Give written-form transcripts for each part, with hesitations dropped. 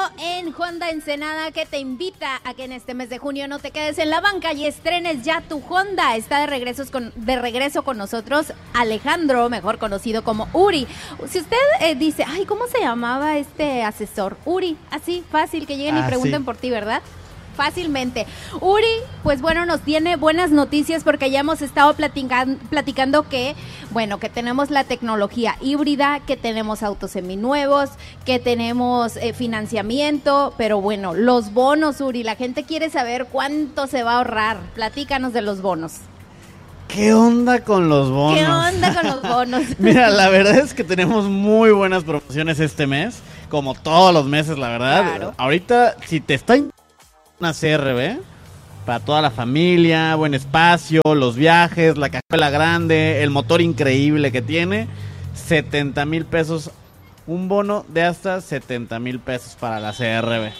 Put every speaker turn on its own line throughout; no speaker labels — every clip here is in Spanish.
en Honda Ensenada, que te invita a que en este mes de junio no te quedes en la banca y estrenes ya tu Honda. Está de regreso con nosotros Alejandro, mejor conocido como Uri. Si usted dice, ay, ¿cómo se llamaba este asesor? Uri, así fácil que lleguen y pregunten por ti, ¿verdad? Fácilmente. Uri, pues bueno, nos tiene buenas noticias porque ya hemos estado platicando que, bueno, que tenemos la tecnología híbrida, que tenemos autos seminuevos, que tenemos financiamiento, pero bueno, los bonos, Uri, la gente quiere saber cuánto se va a ahorrar. Platícanos de los bonos.
¿Qué onda con los bonos?
¿Qué onda con los bonos?
Mira, la verdad es que tenemos muy buenas promociones este mes, como todos los meses, la verdad.
Claro.
Ahorita, si te está una CRV para toda la familia, buen espacio, los viajes, la cajuela grande, el motor increíble que tiene, 70,000 pesos, un bono de hasta 70,000 pesos para la CRV.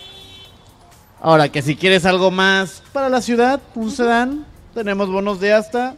Ahora que si quieres algo más para la ciudad, un sedán, tenemos bonos de hasta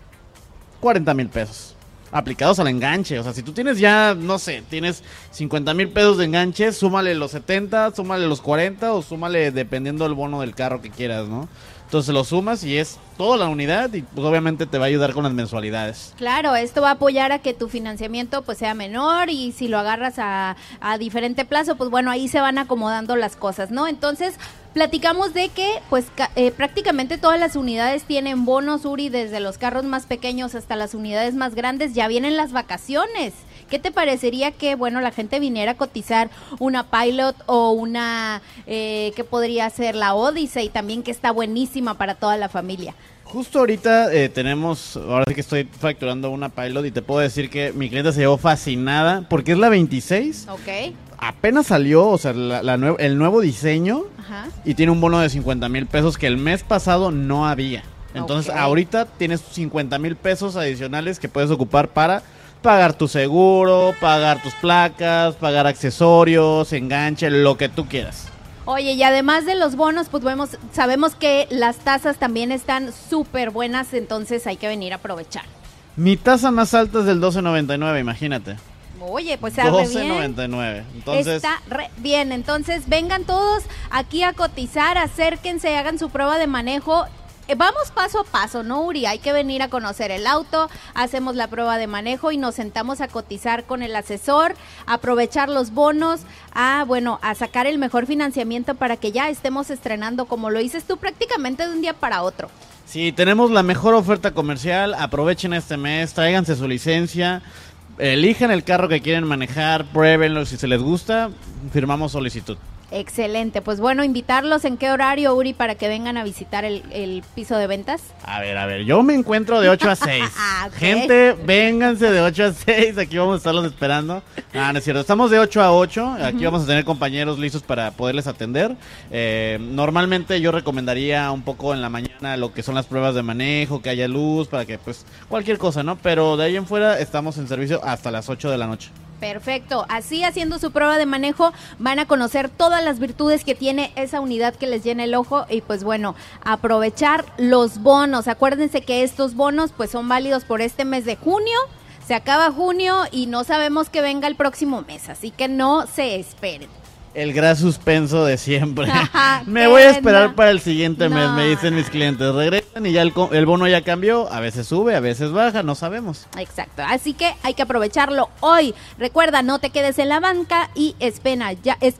40,000 pesos. Aplicados al enganche, o sea, si tú tienes ya, no sé, tienes 50,000 pesos de enganche, súmale los 70, súmale los 40 o súmale dependiendo del bono del carro que quieras, ¿no? Entonces lo sumas y es toda la unidad y pues obviamente te va a ayudar con las mensualidades.
Claro, esto va a apoyar a que tu financiamiento pues sea menor y si lo agarras a diferente plazo, pues bueno, ahí se van acomodando las cosas, ¿no? Entonces, platicamos de que pues prácticamente todas las unidades tienen bonos, Uri, desde los carros más pequeños hasta las unidades más grandes. Ya vienen las vacaciones. ¿Qué te parecería que, bueno, la gente viniera a cotizar una Pilot o una, que podría ser la Odyssey también, que está buenísima para toda la familia?
Justo ahorita tenemos, ahora sí que estoy facturando una Pilot y te puedo decir que mi cliente se llevó fascinada porque es la 26.
Ok.
Apenas salió, o sea, el nuevo diseño.
Ajá.
Y tiene un bono de 50,000 pesos que el mes pasado no había. Entonces, ahorita tienes 50,000 pesos adicionales que puedes ocupar para pagar tu seguro, pagar tus placas, pagar accesorios, enganche, lo que tú quieras.
Oye, y además de los bonos, pues sabemos que las tasas también están súper buenas, entonces hay que venir a aprovechar.
Mi tasa más alta es del 12.99, imagínate.
Oye, pues está re bien.
12.99. Entonces,
está re bien. Entonces, vengan todos aquí a cotizar, acérquense, hagan su prueba de manejo. Vamos paso a paso, ¿no, Uri? Hay que venir a conocer el auto, hacemos la prueba de manejo y nos sentamos a cotizar con el asesor, a aprovechar los bonos, a sacar el mejor financiamiento para que ya estemos estrenando, como lo dices tú, prácticamente de un día para otro.
Sí, tenemos la mejor oferta comercial, aprovechen este mes, tráiganse su licencia, elijan el carro que quieren manejar, pruébenlo, si se les gusta, firmamos solicitud.
Excelente, pues bueno, invitarlos en qué horario, Uri, para que vengan a visitar el piso de ventas.
A ver, yo me encuentro de 8 a 6.
Okay.
Gente, vénganse de 8 a 6, aquí vamos a estarlos esperando. No es cierto, estamos de 8 a 8, aquí vamos a tener compañeros listos para poderles atender. Normalmente yo recomendaría un poco en la mañana lo que son las pruebas de manejo, que haya luz, para que pues cualquier cosa, ¿no? Pero de ahí en fuera estamos en servicio hasta las 8 de la noche.
Perfecto, así haciendo su prueba de manejo van a conocer todas las virtudes que tiene esa unidad que les llena el ojo y pues bueno, aprovechar los bonos. Acuérdense que estos bonos pues son válidos por este mes de junio, se acaba junio y no sabemos que venga el próximo mes, así que no se esperen.
El gran suspenso de siempre. Me voy a esperar para el siguiente mes, me dicen mis clientes. Regresan y ya el bono ya cambió. A veces sube, a veces baja, no sabemos.
Exacto, así que hay que aprovecharlo hoy. Recuerda, no te quedes en la banca y estrena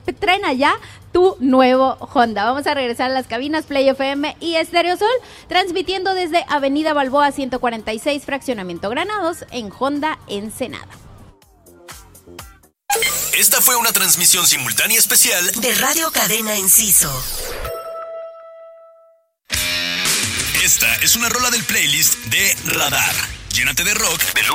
ya tu nuevo Honda. Vamos a regresar a las cabinas Play FM y Estéreo Sol, transmitiendo desde Avenida Balboa 146, Fraccionamiento Granados, en Honda Ensenada.
Esta fue una transmisión simultánea especial
de Radio Cadena Enciso.
Esta es una rola del playlist de Radar. Llénate de rock de